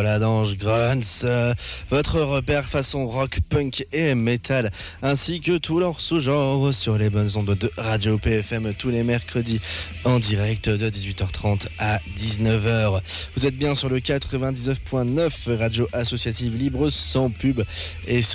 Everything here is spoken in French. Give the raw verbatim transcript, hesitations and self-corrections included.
voilà d'Ange Grants, euh, votre repère façon rock, punk et metal, ainsi que tout leur sous-genre sur les bonnes ondes de Radio P F M tous les mercredis en direct de dix-huit heures trente à dix-neuf heures. Vous êtes bien sur le quatre-vingt-dix-neuf point neuf, radio associative libre sans pub, et sur